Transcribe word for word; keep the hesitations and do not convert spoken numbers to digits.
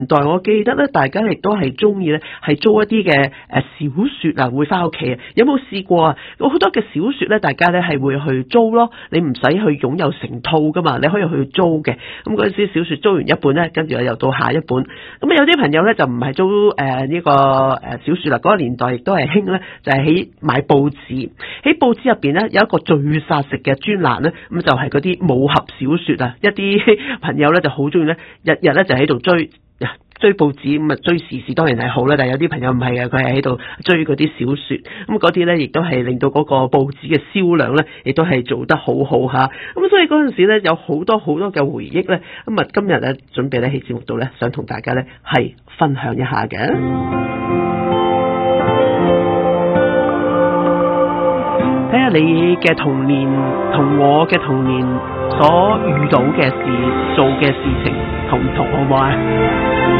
代我記得咧，大家亦都係中意咧，係租一啲嘅誒小說啊，會翻屋企啊。有冇試過啊？有好多嘅小說咧，大家咧係會去租咯。你唔使去擁有成套噶嘛，你可以去租嘅。咁嗰陣時小說租完一本咧，跟住又到下一本。咁有啲朋友咧就唔係租誒呢個誒小說啦。嗰個年代亦都係興咧，就係喺買報紙。喺報紙入邊咧有一個最殺食嘅專欄咧，咁就係嗰啲武俠小說啊。一啲朋友咧就好中意咧，日日咧就喺度追。追報紙咁啊，追時事當然係好啦，但係有啲朋友唔係嘅，佢係喺度追嗰啲小說，咁嗰啲咧亦都係令到嗰個報紙嘅銷量咧，亦都係做得好好吓。咁所以嗰陣時咧有好多好多嘅回憶咧，咁啊今日咧準備咧喺節目度咧，想同大家咧係分享一下嘅。睇下你嘅童年同我嘅童年所遇到嘅事、做嘅事情同唔同，好唔好啊？